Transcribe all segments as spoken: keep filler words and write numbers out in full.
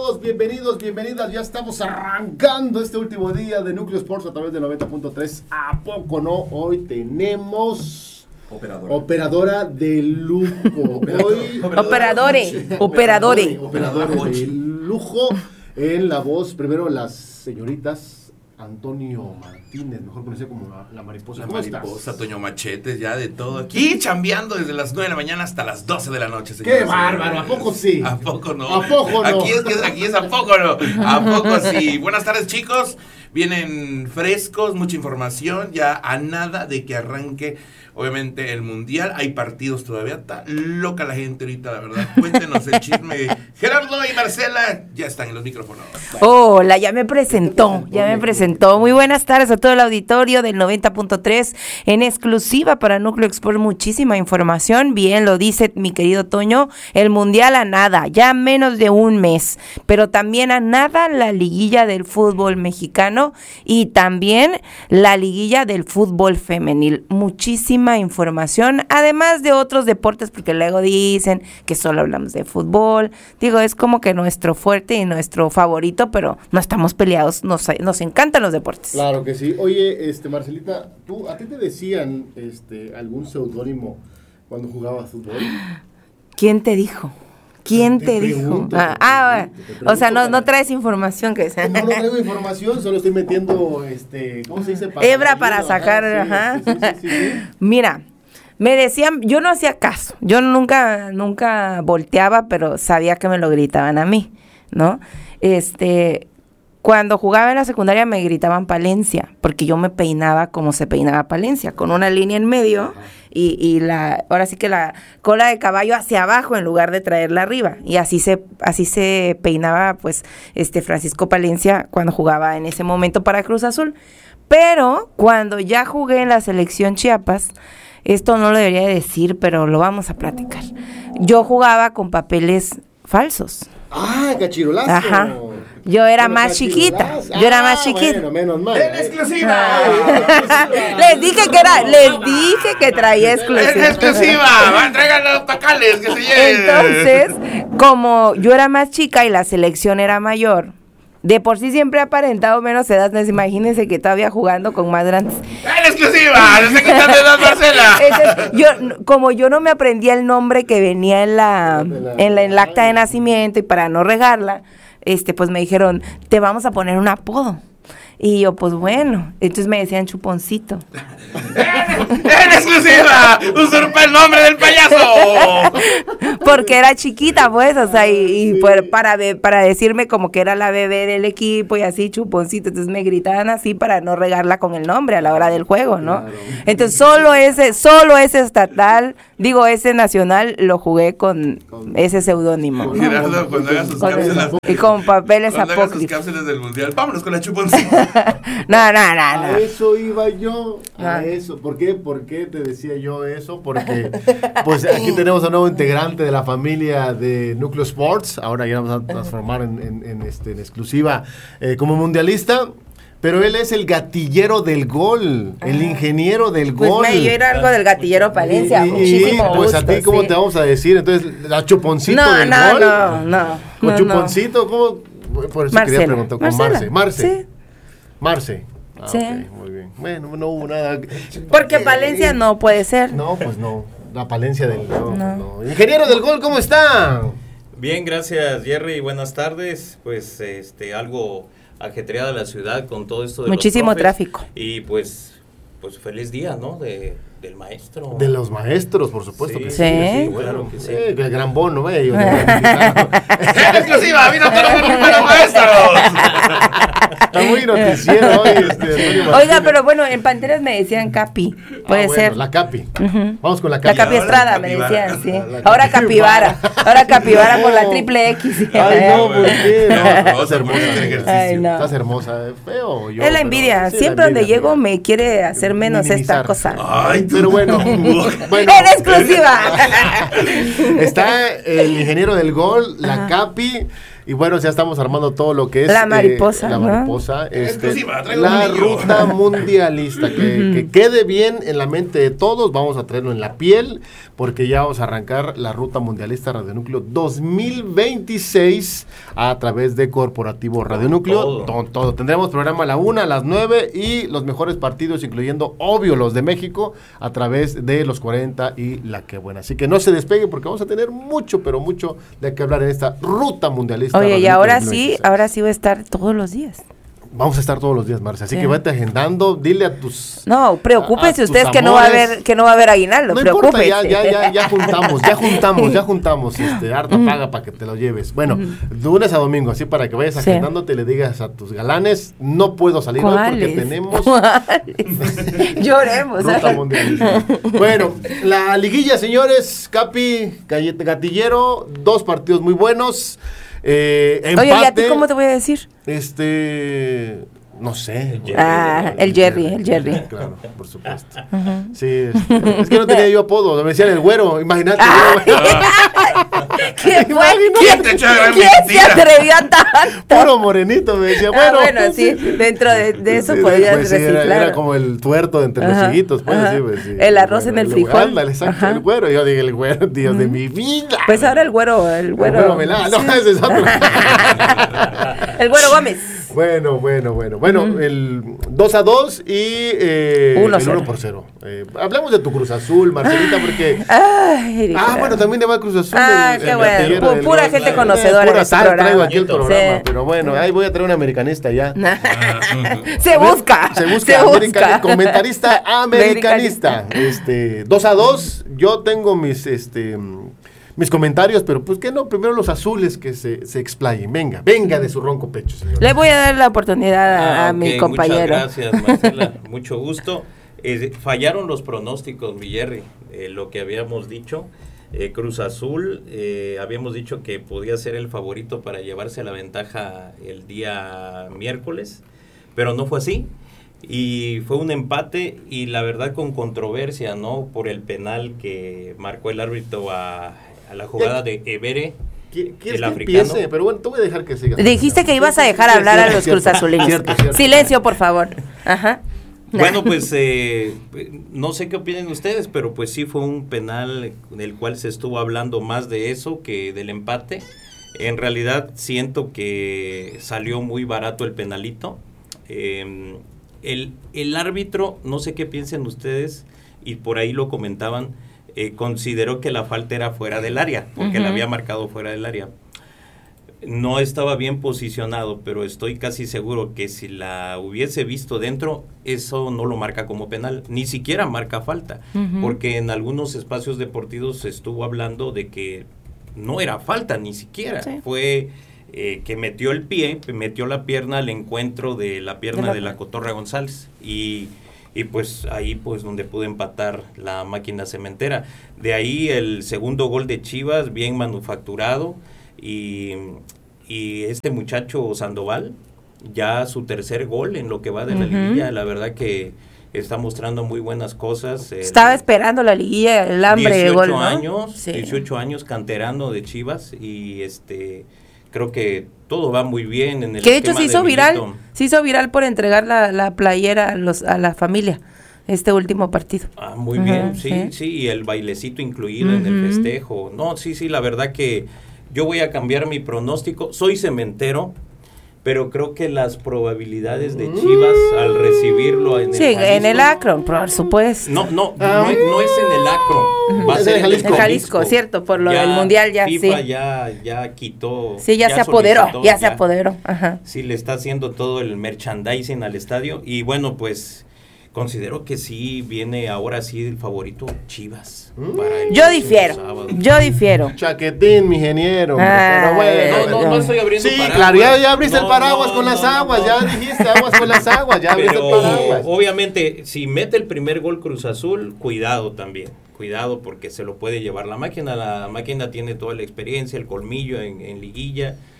todos, bienvenidos, bienvenidas. Ya estamos arrancando este último día de Núcleo Sports a través de noventa punto tres. ¿A poco no? Hoy tenemos operadora, operadora de lujo. Hoy Operadore, operadore. Operadora de lujo en la voz, primero las señoritas. Antonio Martínez, mejor conocido como la, la mariposa. La mariposa, Toño Machetes, ya de todo. Aquí chambeando desde las nueve de la mañana hasta las doce de la noche. ¡Qué bárbaro! ¿A poco sí? ¿A poco no? ¿A poco no? Aquí es, que es, aquí es a poco no. ¿A poco sí? Buenas tardes, chicos. Vienen frescos, mucha información, ya a nada de que arranque, obviamente, el Mundial. Hay partidos todavía, está loca la gente ahorita, la verdad. Cuéntenos el chisme. Gerardo y Marcela ya están en los micrófonos. Hola, ya me presentó, ya me presentó. Muy buenas tardes a todo el auditorio del noventa punto tres, en exclusiva para Núcleo Export, muchísima información. Bien lo dice mi querido Toño, el Mundial a nada, ya menos de un mes, pero también a nada la liguilla del fútbol mexicano y también la liguilla del fútbol femenil. Muchísima información, además de otros deportes, porque luego dicen que solo hablamos de fútbol. Digo, es como que nuestro fuerte y nuestro favorito, pero no estamos peleados, nos, nos encantan los deportes. Claro que sí. Oye, este Marcelita, ¿tú, ¿a ti te decían este algún seudónimo cuando jugabas fútbol? ¿Quién te dijo? ¿Quién te, te dijo? Ah, ah bueno. O sea, no, no traes información que sea. No, no traigo información, solo estoy metiendo, este, ¿cómo se dice? Para Hebra para sacar, ajá. Sí, ajá. Sí, sí, sí, sí. Mira, me decían, yo no hacía caso, yo nunca, nunca volteaba, pero sabía que me lo gritaban a mí, ¿no? Este, cuando jugaba en la secundaria me gritaban Palencia, porque yo me peinaba como se peinaba Palencia, con una línea en medio. Ajá. Y, y la, ahora sí que la cola de caballo hacia abajo en lugar de traerla arriba. Y así se, así se peinaba, pues, este Francisco Palencia cuando jugaba en ese momento para Cruz Azul. Pero cuando ya jugué en la selección Chiapas, esto no lo debería decir, pero lo vamos a platicar. Yo jugaba con papeles falsos. ¡Ah, cachirolazo! Ajá. Yo era bueno, más chiquita, yo ah, era más chiquita. Bueno, menos mal. ¡En exclusiva! Ah. les dije que era, les dije que traía exclusiva. ¡En exclusiva! ¡Van, traigan los tacales que se lleven! Entonces, como yo era más chica y la selección era mayor, de por sí siempre he aparentado menos edad, pues imagínense que todavía jugando con más grandes. ¡En exclusiva! ¡No sé qué tal de edad, Marcela! Entonces, yo, como yo no me aprendía el nombre que venía en la, en la, en la acta de nacimiento y para no regarla, este, pues me dijeron, te vamos a poner un apodo. Y yo, pues bueno, entonces me decían Chuponcito. ¡En exclusiva! ¡Usurpa el nombre del payaso! Porque era chiquita, pues, o sea, y, y sí. por, para, para decirme como que era la bebé del equipo y así, Chuponcito. Entonces me gritaban así para no regarla con el nombre a la hora del juego, ¿no? Claro. Entonces solo ese, solo ese estatal, digo, ese nacional, lo jugué con, con ese seudónimo. Gerardo, cuando haga sus cápsulas. Y con papeles apócrifos. Cuando haga sus cápsulas del mundial, vámonos con la Chuponcito. No, no, no, no. A eso iba yo, a eso. ¿Por qué? ¿Por qué te decía yo eso? Porque pues aquí tenemos a un nuevo integrante de la familia de Núcleo Sports. Ahora ya vamos a transformar en, en, en, este, en exclusiva eh, como mundialista. Pero él es el gatillero del gol, Ajá. el ingeniero del pues gol. Pues me yo era algo del gatillero Palencia, y, muchísimo y, pues gusto, a ti, ¿cómo sí. te vamos a decir? Entonces, la Chuponcito no, del no, gol. No, no, Con no. Chuponcito, ¿cómo? Por eso Marcela. quería preguntar, con Marcela. Marce. Marce. Sí. Marce. Ah, sí. Okay, muy bien. Bueno, no hubo nada. Porque Palencia no puede ser. No, pues no. La Palencia del no, no. no. Ingeniero del gol, ¿cómo está? Bien, gracias, Jerry. Buenas tardes. Pues este algo ajetreada la ciudad con todo esto de muchísimo los profes, tráfico. Y pues pues feliz día, ¿no? De del maestro. De los maestros, por supuesto sí, que sí. Sí, sí bueno, claro que sí. Eh, el gran bono, eh. ¡Exclusiva! ¡Vino con los maestros! Está muy noticiero hoy. Este, Oiga, pero bueno, en Panteras me decían Capi. Puede ah, bueno, ser. La Capi. Uh-huh. Vamos con la Capi. La Capi Estrada, Ahora me Capibara. decían, sí. La Ahora Capibara. Capibara. Ahora Capibara por la triple X. Ay, no, ¿por qué? No, estás hermosa. Ay, no. Estás hermosa. Feo. Yo, es la envidia. pero, sí, Siempre la donde envidia, llego amiga. me quiere hacer menos Minimizar. esta cosa. Ay, tú Pero bueno, bueno. En exclusiva. Está el ingeniero del gol, la Ajá. Capi. Y bueno, ya estamos armando todo lo que es la mariposa, eh, la mariposa, ¿no? este, la ruta mundialista, que, uh-huh. que quede bien en la mente de todos, vamos a traerlo en la piel, porque ya vamos a arrancar la ruta mundialista Radio Núcleo dos mil veintiséis a través de Corporativo Radio Núcleo, todo. Todo, todo. Tendremos programa a la una, a las nueve y los mejores partidos, incluyendo, obvio, los de México, a través de los cuarenta y La Que Buena. Así que no se despegue porque vamos a tener mucho, pero mucho de qué hablar en esta ruta mundialista. Oye, y ahora sí, ahora sí va a estar todos los días. Vamos a estar todos los días, Marcia, así sí. que vete agendando, dile a tus No, preocúpense ustedes que no va a haber que no va a haber aguinaldo, no preocúpense. Importa, ya, ya, ya, ya juntamos, ya juntamos, ya juntamos, este, harta paga para que te lo lleves. Bueno, lunes a domingo, así para que vayas agendándote y le digas a tus galanes, no puedo salir hoy porque tenemos lloremos. Ruta mundialista. Bueno, la liguilla, señores, Capi, Gatillero, dos partidos muy buenos. Eh, empate, Oye, ¿y a ti cómo te voy a decir? Este, no sé. El Jerry, ah, el Jerry, el Jerry. Claro, por supuesto. Uh-huh. Sí, es, es que no tenía yo apodo, me decían el güero, imagínate. ¿Quién fue? ¿Quién, ¿Quién, ¿quién se atrevió a tanto? Puro morenito, me decía, bueno. Ah, bueno, sí, dentro de, de eso sí, podías pues, sí, reciclar. Era, era como el tuerto de entre ajá, los higuitos, pues, sí, pues, sí. El arroz bueno, en el, el frijol. Ándale, exacto, ajá. el güero. Yo dije, el güero, Dios uh-huh. de mi vida. Pues ahora el güero, el güero. El güero Melá, no, ese es otro. El güero Gómez. Bueno, bueno, bueno. Bueno, uh-huh. el dos a dos y eh, uno el uno por cero. Eh, hablemos de tu Cruz Azul, Marcelita, porque... Ay, ah, bueno, también le va a Cruz Azul. Ah, el, qué el bueno. P- pura gente claro. conocedora eh, pura en este programa. Traigo aquí el programa, sí. Pero bueno, ahí voy a traer un americanista ya. Se busca. Se busca. Se busca. Comentarista americanista. este, dos a dos, yo tengo mis... este mis comentarios, pero pues que no, primero los azules que se, se explayen. Venga, venga de su ronco pecho, señor. Le voy a dar la oportunidad a, ah, a okay, mi compañero. Muchas gracias, Marcela, mucho gusto. Eh, fallaron los pronósticos, mi Jerry, eh, lo que habíamos dicho. Eh, Cruz Azul, eh, habíamos dicho que podía ser el favorito para llevarse la ventaja el día miércoles, pero no fue así. Y fue un empate y la verdad con controversia, ¿no? Por el penal que marcó el árbitro a... a la jugada de Evere, el africano. Empiece? Pero bueno, te voy a dejar que sigas. Dijiste que ibas a dejar sí, hablar cierto, a los Cruz Azulinos. Cierto, cierto. Silencio, por favor. Ajá. Bueno, pues eh, no sé qué opinen ustedes, pero pues sí fue un penal en el cual se estuvo hablando más de eso que del empate. En realidad siento que salió muy barato el penalito. Eh, el, el árbitro, no sé qué piensen ustedes, y por ahí lo comentaban, Eh, consideró que la falta era fuera del área, porque uh-huh. la había marcado fuera del área. No estaba bien posicionado, pero estoy casi seguro que si la hubiese visto dentro, eso no lo marca como penal, ni siquiera marca falta, uh-huh. porque en algunos espacios deportivos se estuvo hablando de que no era falta, ni siquiera. Sí. Fue eh, que metió el pie, metió la pierna al encuentro de la pierna de la, de la Cotorra González, y... y pues ahí pues donde pudo empatar la máquina cementera. De ahí el segundo gol de Chivas, bien manufacturado, y, y este muchacho Sandoval, ya su tercer gol en lo que va de la uh-huh. liguilla, la verdad que está mostrando muy buenas cosas. El, Estaba esperando la liguilla, el hambre de gol, ¿no? años, sí. dieciocho años canterano de Chivas, y este... creo que todo va muy bien en el que de hecho se hizo viral, se hizo viral por entregar la, la playera a los a la familia este último partido. Ah, muy uh-huh, bien, sí, sí, sí, y el bailecito incluido uh-huh. en el festejo. No, sí, sí, la verdad que yo voy a cambiar mi pronóstico. Soy cementero, pero creo que las probabilidades de Chivas al recibirlo en el sí, Jalisco, en el Akron, por supuesto. No, no, ah. no, no es en el Akron, va a ser en Jalisco. En Jalisco, cierto, por lo ya, del Mundial ya FIFA sí. ya, ya quitó. Sí, ya, ya se apoderó, ya, ya se apoderó. Ajá. Sí, le está haciendo todo el merchandising al estadio y bueno, pues considero que sí viene ahora sí el favorito Chivas. ¿Mm? Para el yo difiero, sábado. yo difiero. Chaquetín, mi ingeniero. Ah, pero bueno. No, no, no estoy abriendo sí, paraguas. claro, ya, ya abriste no, el paraguas no, con no, las no, aguas, no. ya dijiste aguas con las aguas, ya abriste pero, el paraguas. Obviamente, si mete el primer gol Cruz Azul, cuidado también. Cuidado porque se lo puede llevar la máquina. La máquina tiene toda la experiencia, el colmillo en, en liguilla.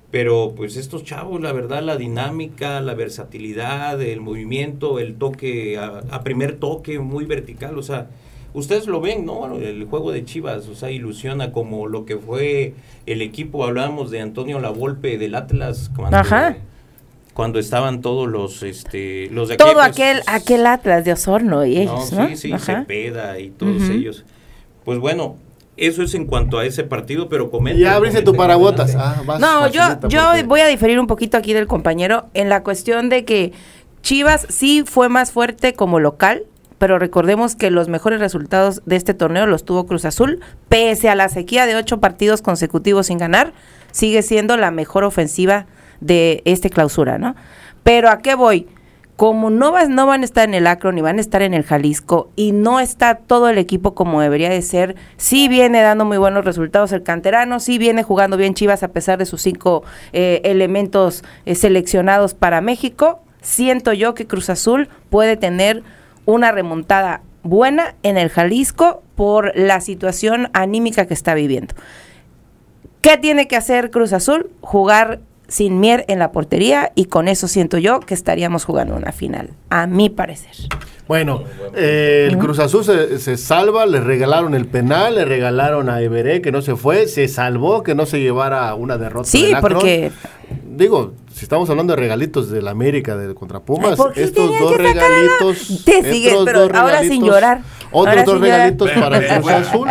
pero pues estos chavos, la verdad, la dinámica, la versatilidad, el movimiento, el toque, a, a primer toque muy vertical, o sea, ustedes lo ven, ¿no? El juego de Chivas, o sea, ilusiona como lo que fue el equipo, hablábamos de Antonio Lavolpe del Atlas, cuando, Ajá. cuando estaban todos los, este, los de Todo aquel, pues, aquel, aquel Atlas de Osorno y ellos, ¿no? Sí, sí, Ajá. Cepeda y todos Uh-huh. ellos. Pues bueno, eso es en cuanto a ese partido, pero comenta. Ya abriste tu paraguotas. Ah, vas, No, yo, facilita, yo porque- voy a diferir un poquito aquí del compañero en la cuestión de que Chivas sí fue más fuerte como local, pero recordemos que los mejores resultados de este torneo los tuvo Cruz Azul, pese a la sequía de ocho partidos consecutivos sin ganar, sigue siendo la mejor ofensiva de este clausura, ¿no? Pero ¿a qué voy? Como no, vas, no van a estar en el Akron ni van a estar en el Jalisco y no está todo el equipo como debería de ser, sí viene dando muy buenos resultados el canterano, sí viene jugando bien Chivas a pesar de sus cinco eh, elementos eh, seleccionados para México, siento yo que Cruz Azul puede tener una remontada buena en el Jalisco por la situación anímica que está viviendo. ¿Qué tiene que hacer Cruz Azul? Jugar sin Mier en la portería y con eso siento yo que estaríamos jugando una final, a mi parecer. Bueno, eh, el Cruz Azul se, se salva, le regalaron el penal, le regalaron a Everé que no se fue, se salvó que no se llevara una derrota. Sí, del Akron. porque... Digo, si estamos hablando de regalitos de la América, de contra Pumas, Ay, ¿por qué estos tenía dos que sacar a la- regalitos... Te sigues, estos pero dos ahora sin llorar. Otros Ahora dos sin llorar. regalitos para el Cruz Azul.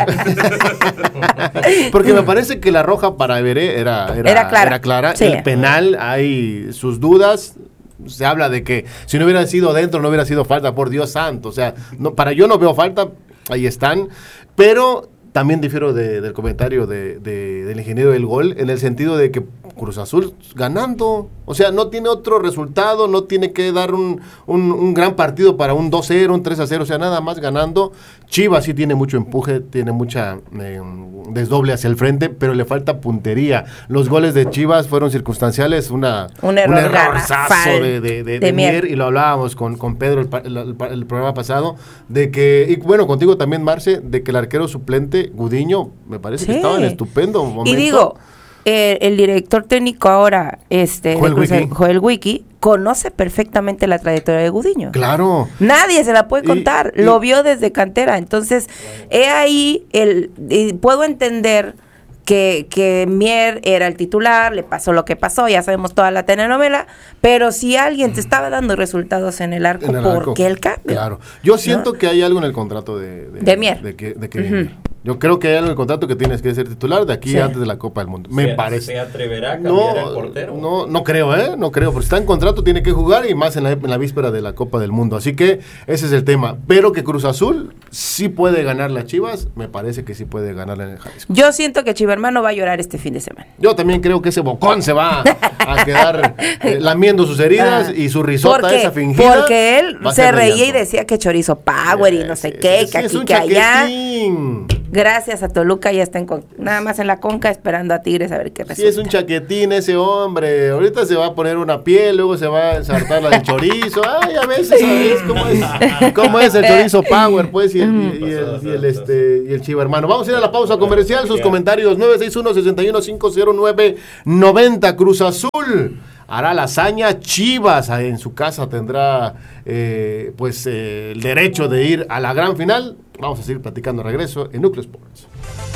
Porque me parece que la roja para Everé era, era, Era clara. era clara. Sí. El penal, hay sus dudas. Se habla de que si no hubiera sido dentro, no hubiera sido falta, por Dios santo. O sea, no, para yo no veo falta, ahí están. Pero también difiero de, del comentario de, de, del ingeniero del gol, en el sentido de que Cruz Azul ganando, o sea, no tiene otro resultado, no tiene que dar un, un, un gran partido para un dos cero, un tres a cero, o sea, nada más ganando. Chivas sí tiene mucho empuje, tiene mucha eh, desdoble hacia el frente, pero le falta puntería. Los goles de Chivas fueron circunstanciales, una, Un error errorzazo garrafal de, de, de, de de Mier. Mier, y lo hablábamos con, con Pedro el, pa- el, el, el programa pasado, de que, y bueno, contigo también, Marce, de que el arquero suplente, Gudiño, me parece que Sí. estaba en estupendo momento. Y digo, eh, el director técnico ahora, este, de Joel Cruz Azul, Wiki. Joel Wiki, conoce perfectamente la trayectoria de Gudiño. Claro. Nadie se la puede Y- contar, y- lo vio desde cantera. Entonces, he ahí, el, y puedo entender que, que Mier era el titular, le pasó lo que pasó, ya sabemos toda la telenovela, pero si alguien te estaba dando resultados en el arco, En el ¿por arco. qué el cambio? Claro. Yo siento ¿No? que hay algo en el contrato de, De Mier. De que, de que Ujú. Yo creo que hay algo en el contrato que tienes que ser titular de aquí Sí. antes de la Copa del Mundo. Me ¿Se- parece. ¿Se atreverá a cambiar al portero? No, no creo, ¿eh? No creo, porque está en contrato, tiene que jugar y más en la, en la víspera de la Copa del Mundo. Así que ese es el tema. Pero que Cruz Azul sí puede ganar las Chivas, me parece que sí puede ganar en el Jalisco. Yo siento que Chivermano va a llorar este fin de semana. Yo también creo que ese bocón se va a quedar eh, lamiendo sus heridas Ah. y su risota Porque- esa fingida. Porque él va a se ser de reía y llanto. decía que chorizo power y no sé Sí, qué, sí, que es aquí, un que allá. chaquetín. Gracias a Toluca ya está en con- nada más en la conca esperando a Tigres a ver qué resulta. Sí, es un chaquetín ese hombre. Ahorita se va a poner una piel, luego se va a ensartar la del chorizo. Ay, a veces, ¿sabes cómo es? ¿Cómo es el chorizo power, pues? Y el, y, y el, y el, este, y el chiva hermano. Vamos a ir a la pausa comercial. Sus comentarios nueve seis uno, seis uno cinco cero nueve nueve cero. Cruz Azul hará la hazaña. Chivas en su casa tendrá eh, pues eh, el derecho de ir a la gran final. Vamos a seguir platicando de regreso en Núcleo Sports.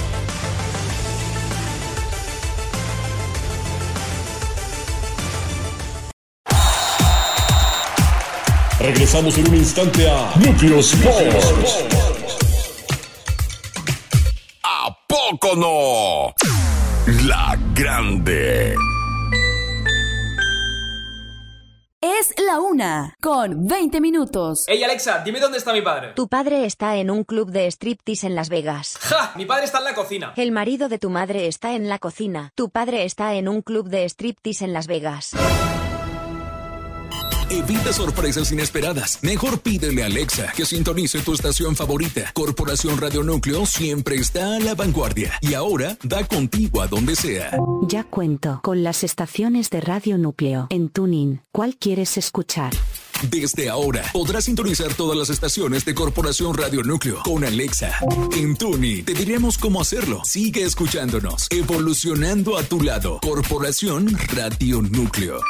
Regresamos en un instante a Núcleo Sports. ¿A poco no? La Grande. Es la una, con veinte minutos. Ey, Alexa, dime dónde está mi padre. Tu padre está en un club de striptease en Las Vegas. ¡Ja! Mi padre está en la cocina. El marido de tu madre está en la cocina. Tu padre está en un club de striptease en Las Vegas. Evita sorpresas inesperadas. Mejor pídele a Alexa que sintonice tu estación favorita. Corporación Radio Núcleo siempre está a la vanguardia. Y ahora da contigo a donde sea. Ya cuento con las estaciones de Radio Núcleo en TuneIn. ¿Cuál quieres escuchar? Desde ahora podrás sintonizar todas las estaciones de Corporación Radio Núcleo con Alexa. En Tuni te diremos cómo hacerlo. Sigue escuchándonos, evolucionando a tu lado. Corporación Radio Núcleo.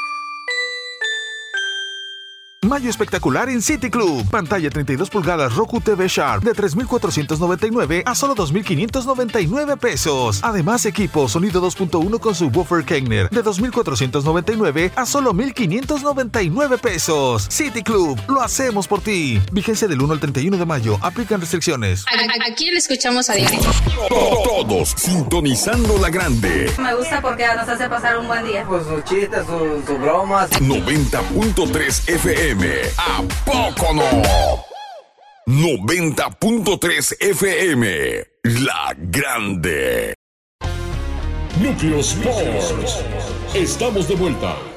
Mayo espectacular en City Club. Pantalla treinta y dos pulgadas Roku T V Sharp de tres mil cuatrocientos noventa y nueve a solo dos mil quinientos noventa y nueve pesos. Además, equipo sonido dos punto uno con subwoofer Kegner de dos mil cuatrocientos noventa y nueve a solo mil quinientos noventa y nueve pesos. City Club, lo hacemos por ti. Vigencia del uno al treinta y uno de mayo. Aplican restricciones. ¿A, a quién escuchamos a diario? Todos sintonizando la grande. Me gusta porque nos hace pasar un buen día. Pues sus chistes, sus su bromas. noventa punto tres F M. ¿A poco no? noventa punto tres F M. La grande. Núcleo Sports. Estamos de vuelta.